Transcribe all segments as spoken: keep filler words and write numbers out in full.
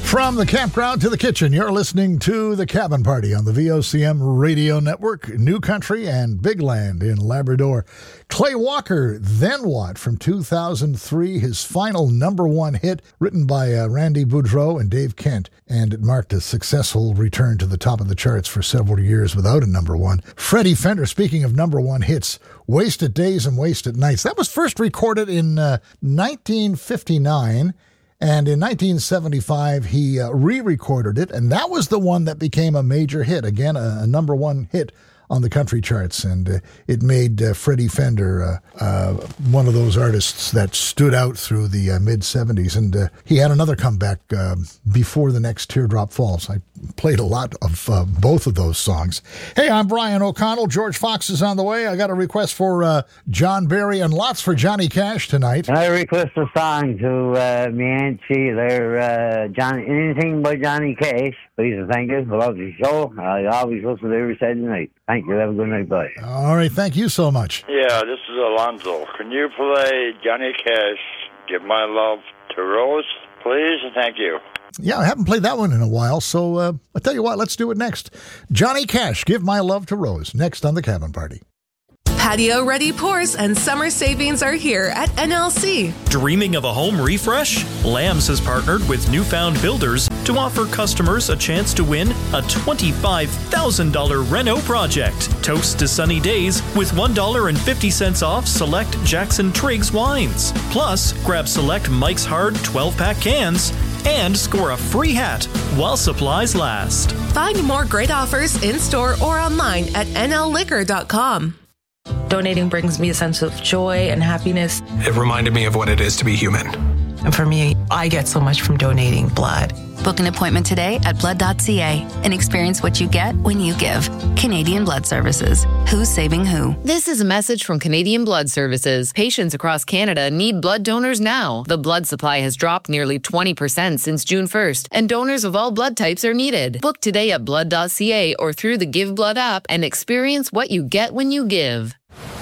From the campground to the kitchen, you're listening to The Cabin Party on the V O C M Radio Network, New Country and Big Land in Labrador. Clay Walker, Then What, from two thousand three, his final number one hit, written by uh, Randy Boudreau and Dave Kent, and it marked a successful return to the top of the charts for several years without a number one. Freddie Fender, speaking of number one hits, Wasted Days and Wasted Nights. That was first recorded in uh, nineteen fifty-nine. And in nineteen seventy-five, he uh, re-recorded it, and that was the one that became a major hit. Again, a, a number one hit on the country charts, and uh, it made uh, Freddie Fender uh, uh, one of those artists that stood out through the uh, mid-seventies. And uh, he had another comeback uh, before the next Teardrop Falls. I played a lot of uh, both of those songs. Hey, I'm Brian O'Connell. George Fox is on the way. I got a request for uh, John Barry and lots for Johnny Cash tonight. I request a song to uh, me Aunt Sheila, uh, John, anything by Johnny Cash. Please and thank you. I love the show. I always listen to every Saturday night. Thank you. Have a good night. Bye. All right. Thank you so much. Yeah, this is Alonzo. Can you play Johnny Cash, Give My Love to Rose, please? And thank you. Yeah, I haven't played that one in a while, so uh, I'll tell you what, let's do it next. Johnny Cash, Give My Love to Rose, next on The Cabin Party. Patio-ready pours and summer savings are here at N L C. Dreaming of a home refresh? Lambs has partnered with Newfound Builders to offer customers a chance to win a twenty-five thousand dollars Reno project. Toast to sunny days with one dollar and fifty cents off select Jackson Triggs wines. Plus, grab select Mike's Hard twelve-pack cans and score a free hat while supplies last. Find more great offers in-store or online at N L liquor dot com. Donating brings me a sense of joy and happiness. It reminded me of what it is to be human. And for me, I get so much from donating blood. Book an appointment today at blood dot c a and experience what you get when you give. Canadian Blood Services. Who's saving who? This is a message from Canadian Blood Services. Patients across Canada need blood donors now. The blood supply has dropped nearly twenty percent since June first, and donors of all blood types are needed. Book today at blood dot c a or through the Give Blood app and experience what you get when you give.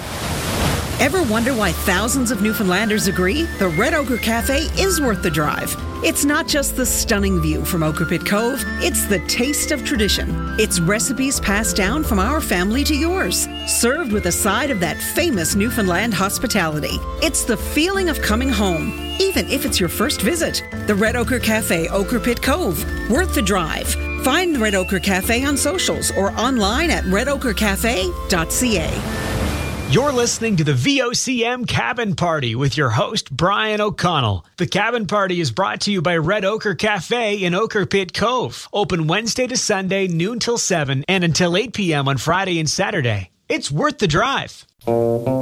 Ever wonder why thousands of Newfoundlanders agree the Red Ochre Cafe is worth the drive? It's not just the stunning view from Ochre Pit Cove, it's the taste of tradition. It's recipes passed down from our family to yours, served with a side of that famous Newfoundland hospitality. It's the feeling of coming home, even if it's your first visit. The Red Ochre Cafe, Ochre Pit Cove, worth the drive. Find the Red Ochre Cafe on socials or online at red ochre cafe dot c a. You're listening to the V O C M Cabin Party with your host, Brian O'Connell. The Cabin Party is brought to you by Red Ochre Cafe in Ochre Pit Cove. Open Wednesday to Sunday, noon till seven, and until eight p.m. on Friday and Saturday. It's worth the drive.